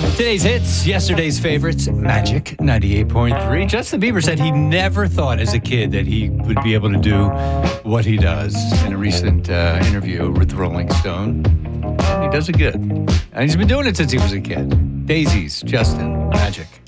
Today's hits, yesterday's favorites, Magic 98.3. Justin Bieber said he never thought as a kid that he would be able to do what he does in a recent interview with Rolling Stone. He does it good. And he's been doing it since he was a kid. Daisies, Justin, Magic.